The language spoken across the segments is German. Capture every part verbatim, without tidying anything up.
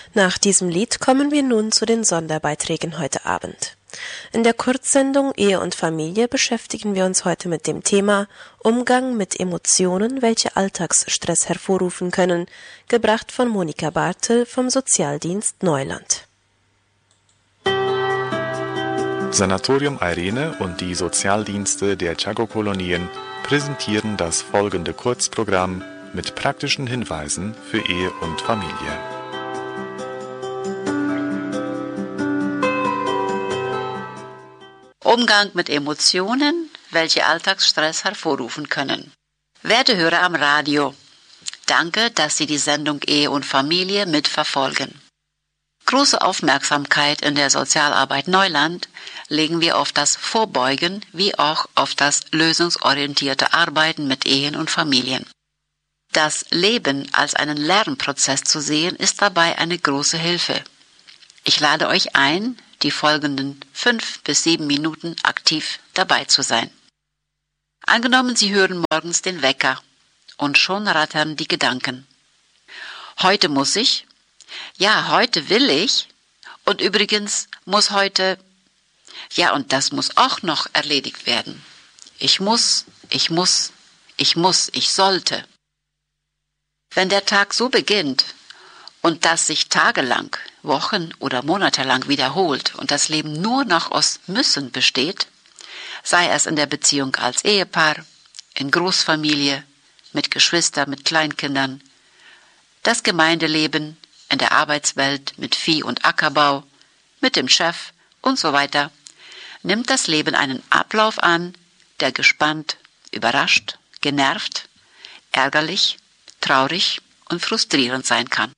Nach diesem Lied kommen wir nun zu den Sonderbeiträgen heute Abend. In der Kurzsendung Ehe und Familie beschäftigen wir uns heute mit dem Thema Umgang mit Emotionen, welche Alltagsstress hervorrufen können, gebracht von Monika Bartel vom Sozialdienst Neuland. Sanatorium Eirene und die Sozialdienste der Tchago-Kolonien präsentieren das folgende Kurzprogramm mit praktischen Hinweisen für Ehe und Familie. Umgang mit Emotionen, welche Alltagsstress hervorrufen können. Werte Hörer am Radio, danke, dass Sie die Sendung Ehe und Familie mitverfolgen. Große Aufmerksamkeit in der Sozialarbeit Neuland legen wir auf das Vorbeugen wie auch auf das lösungsorientierte Arbeiten mit Ehen und Familien. Das Leben als einen Lernprozess zu sehen, ist dabei eine große Hilfe. Ich lade euch ein, die folgenden fünf bis sieben Minuten aktiv dabei zu sein. Angenommen, Sie hören morgens den Wecker und schon rattern die Gedanken. Heute muss ich, ja, heute will ich und übrigens muss heute, ja, und das muss auch noch erledigt werden. Ich muss, ich muss, ich muss, ich sollte. Wenn der Tag so beginnt und das sich tagelang, Wochen oder monatelang wiederholt und das Leben nur noch aus Müssen besteht, sei es in der Beziehung als Ehepaar, in Großfamilie, mit Geschwistern, mit Kleinkindern, das Gemeindeleben, in der Arbeitswelt mit Vieh- und Ackerbau, mit dem Chef und so weiter, nimmt das Leben einen Ablauf an, der gespannt, überrascht, genervt, ärgerlich, traurig und frustrierend sein kann.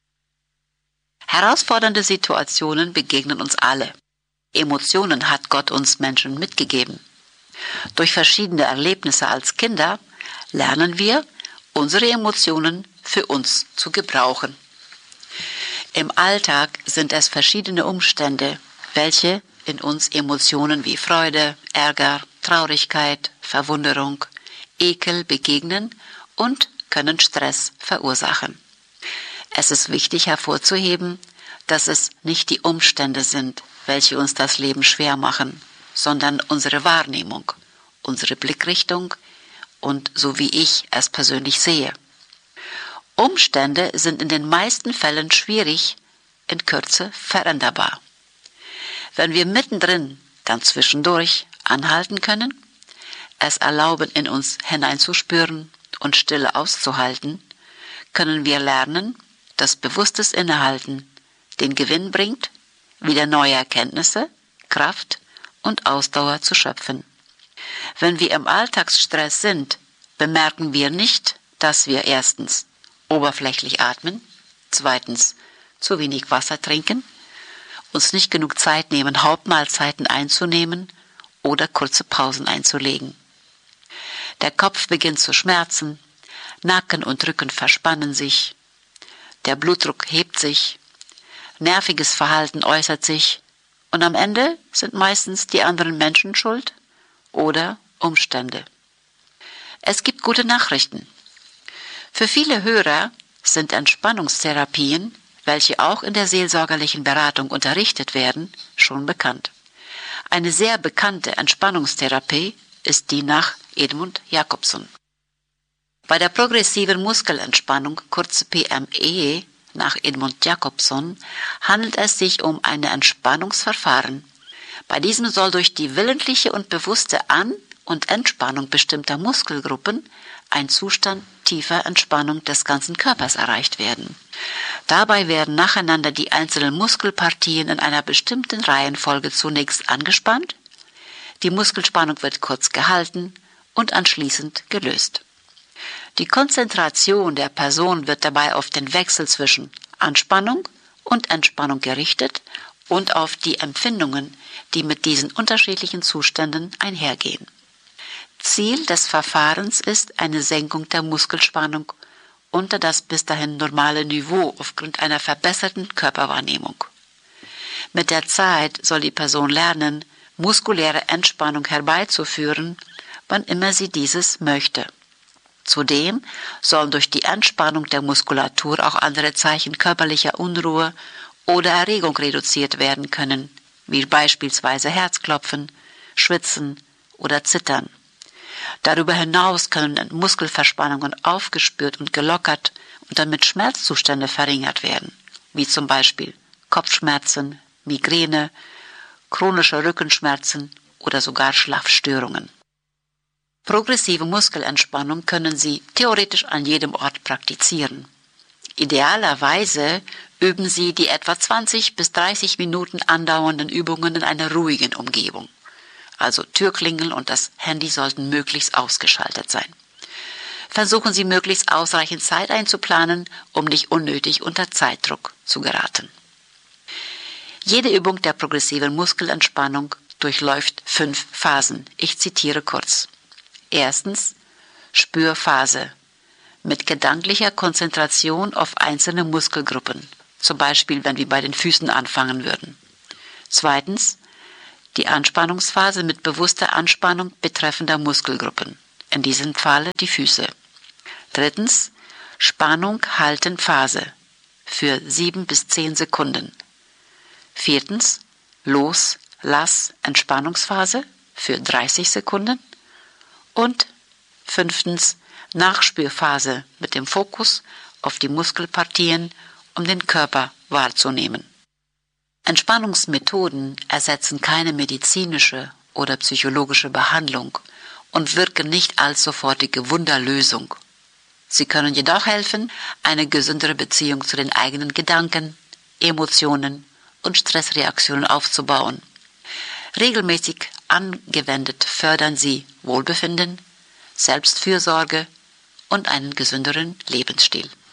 Herausfordernde Situationen begegnen uns alle. Emotionen hat Gott uns Menschen mitgegeben. Durch verschiedene Erlebnisse als Kinder lernen wir, unsere Emotionen für uns zu gebrauchen. Im Alltag sind es verschiedene Umstände, welche in uns Emotionen wie Freude, Ärger, Traurigkeit, Verwunderung, Ekel begegnen und können Stress verursachen. Es ist wichtig hervorzuheben, dass es nicht die Umstände sind, welche uns das Leben schwer machen, sondern unsere Wahrnehmung, unsere Blickrichtung und so wie ich es persönlich sehe. Umstände sind in den meisten Fällen schwierig, in Kürze veränderbar. Wenn wir mittendrin, dann zwischendurch anhalten können, es erlauben, in uns hineinzuspüren und Stille auszuhalten, können wir lernen, dass bewusstes Innehalten den Gewinn bringt, wieder neue Erkenntnisse, Kraft und Ausdauer zu schöpfen. Wenn wir im Alltagsstress sind, bemerken wir nicht, dass wir erstens oberflächlich atmen, zweitens zu wenig Wasser trinken, uns nicht genug Zeit nehmen, Hauptmahlzeiten einzunehmen oder kurze Pausen einzulegen. Der Kopf beginnt zu schmerzen, Nacken und Rücken verspannen sich, der Blutdruck hebt sich, nerviges Verhalten äußert sich und am Ende sind meistens die anderen Menschen schuld oder Umstände. Es gibt gute Nachrichten. Für viele Hörer sind Entspannungstherapien, welche auch in der seelsorgerlichen Beratung unterrichtet werden, schon bekannt. Eine sehr bekannte Entspannungstherapie ist die nach Edmund Jacobson. Bei der progressiven Muskelentspannung, kurz P M E, nach Edmund Jacobson, handelt es sich um ein Entspannungsverfahren. Bei diesem soll durch die willentliche und bewusste An- und Entspannung bestimmter Muskelgruppen ein Zustand tiefer Entspannung des ganzen Körpers erreicht werden. Dabei werden nacheinander die einzelnen Muskelpartien in einer bestimmten Reihenfolge zunächst angespannt, die Muskelspannung wird kurz gehalten und anschließend gelöst. Die Konzentration der Person wird dabei auf den Wechsel zwischen Anspannung und Entspannung gerichtet und auf die Empfindungen, die mit diesen unterschiedlichen Zuständen einhergehen. Ziel des Verfahrens ist eine Senkung der Muskelspannung unter das bis dahin normale Niveau aufgrund einer verbesserten Körperwahrnehmung. Mit der Zeit soll die Person lernen, muskuläre Entspannung herbeizuführen, wann immer sie dieses möchte. Zudem sollen durch die Entspannung der Muskulatur auch andere Zeichen körperlicher Unruhe oder Erregung reduziert werden können, wie beispielsweise Herzklopfen, Schwitzen oder Zittern. Darüber hinaus können Muskelverspannungen aufgespürt und gelockert und damit Schmerzzustände verringert werden, wie zum Beispiel Kopfschmerzen, Migräne, chronische Rückenschmerzen oder sogar Schlafstörungen. Progressive Muskelentspannung können Sie theoretisch an jedem Ort praktizieren. Idealerweise üben Sie die etwa zwanzig bis dreißig Minuten andauernden Übungen in einer ruhigen Umgebung. Also Türklingeln und das Handy sollten möglichst ausgeschaltet sein. Versuchen Sie möglichst ausreichend Zeit einzuplanen, um nicht unnötig unter Zeitdruck zu geraten. Jede Übung der progressiven Muskelentspannung durchläuft fünf Phasen. Ich zitiere kurz. Erstens Spürphase mit gedanklicher Konzentration auf einzelne Muskelgruppen, zum Beispiel wenn wir bei den Füßen anfangen würden. Zweitens die Anspannungsphase mit bewusster Anspannung betreffender Muskelgruppen, in diesem Falle die Füße. Drittens Spannung-Halten-Phase für sieben bis zehn Sekunden. Viertens Los-Lass-Entspannungsphase für dreißig Sekunden. Und fünftens Nachspürphase mit dem Fokus auf die Muskelpartien, um den Körper wahrzunehmen. Entspannungsmethoden ersetzen keine medizinische oder psychologische Behandlung und wirken nicht als sofortige Wunderlösung. Sie können jedoch helfen, eine gesündere Beziehung zu den eigenen Gedanken, Emotionen und Stressreaktionen aufzubauen. Regelmäßig angewendet fördern sie Wohlbefinden, Selbstfürsorge und einen gesünderen Lebensstil.